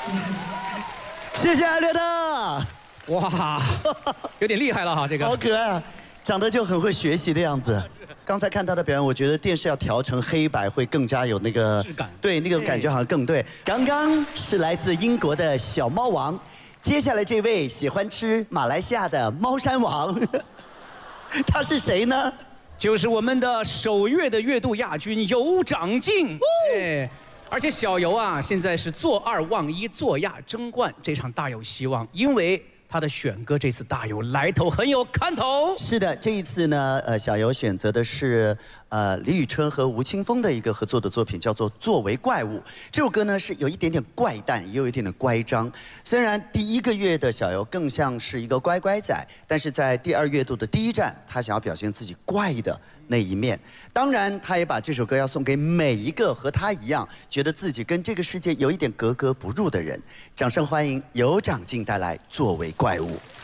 谢谢艾略特。 哇，有点厉害了哈，这个好可爱啊，长得就很会学习的样子。刚才看他的表演，我觉得电视要调成黑白会更加有那个质感， 对，那个感觉好像更对。刚刚是来自英国的小猫王，接下来这位喜欢吃马来西亚的猫山王，他是谁呢？ 就是我们的首月的月度亚军尤长靖。哎，而且小尤啊，现在是坐二望一，坐亚争冠，这场大有希望，因为他的选歌这次大有来头，很有看头。 是的，这一次呢，小尤选择的是李宇春和吴青峰的一个合作的作品，叫做《作为怪物》。这首歌呢是有一点点怪诞，也有一点点乖张。虽然第1个月的小尤更像是一个乖乖仔，但是在第2月度的第1站，他想要表现自己怪的那一面。当然，他也把这首歌要送给每一个和他一样觉得自己跟这个世界有一点格格不入的人。掌声欢迎尤长靖带来《作为怪物》。